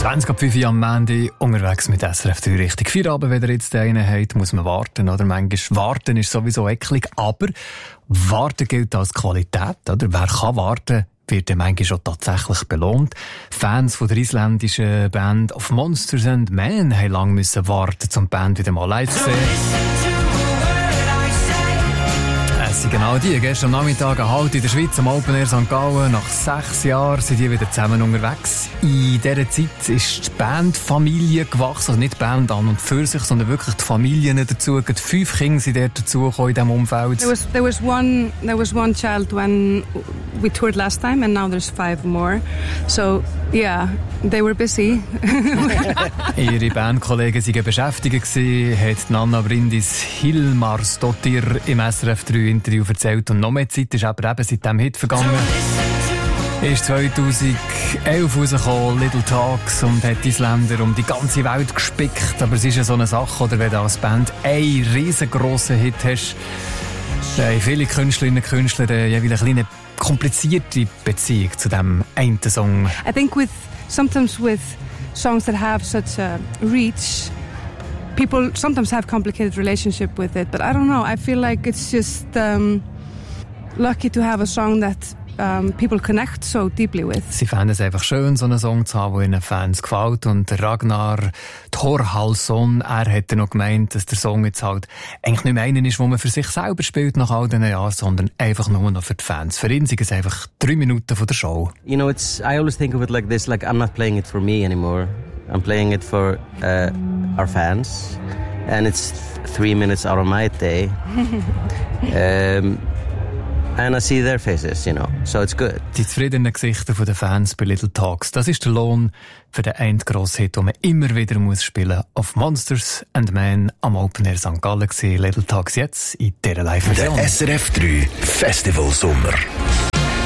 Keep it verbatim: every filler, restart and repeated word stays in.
zwanzig ab fünf Uhr am Montag unterwegs mit S R F drei Richtung Feierabend. Wenn ihr jetzt einen habt, muss man warten. Oder? Manchmal warten ist sowieso eklig, aber warten gilt als Qualität. Oder? Wer kann warten, wird dann manchmal schon tatsächlich belohnt. Fans von der isländischen Band Of Monsters and Men haben lange müssen warten, um die Band wieder mal live zu sehen. Es sind genau die. Gestern Nachmittag halt in der Schweiz am Open Air Sankt Gallen. Nach sechs Jahren sind die wieder zusammen unterwegs. In dieser Zeit ist die Bandfamilie gewachsen. Also nicht die Band an und für sich, sondern wirklich die Familien dazu. Die fünf Kinder sind dort dazugekommen in diesem Umfeld. There was, there, was one, there was one child when we toured last time and now there's five more. So, yeah, they were busy. Ihre Bandkollegen waren beschäftigt gewesen, hat Nanna Bryndis Hilmarsdottir im S R F drei Interview erzählt. Und noch mehr Zeit ist aber eben seit dem Hit vergangen. Ist zwanzig elf rausgekommen, Little Talks, und hat die Isländer um die ganze Welt gespickt. Aber es ist ja so eine Sache, oder wenn du als Band einen riesengroßen Hit hast, haben viele Künstlerinnen und Künstler jeweils eine kleine komplizierte Beziehung zu diesem einen Song. I think with sometimes with songs that have such a reach, people sometimes have complicated relationship with it, but I don't know. I feel like it's just um, lucky to have a song that um, people connect so deeply with. Sie fanden es einfach schön, so einen Song zu haben, der ihren Fans gefällt. Und der Ragnar Thorhallsson, er hätte noch gemeint, dass der Song jetzt halt eigentlich nicht mehr einer ist, den man für sich selber spielt nach all diesen Jahren, sondern einfach nur noch für die Fans. Für ihn sind es einfach drei Minuten von der Show. You know, it's I always think of it like this, like I'm not playing it for me anymore. I'm playing it for uh, our fans, and it's three minutes out of my day. um, and I see their faces, you know, so it's good. Die zufriedenen Gesichter der Fans bei Little Talks, das ist der Lohn für den endgrossen Hit, den man immer wieder muss spielen. Of Monsters and Men am Open Air Sankt Gallen gewesen. Little Talks jetzt in dieser Live-Version. Der S R F drei Festival Sommer.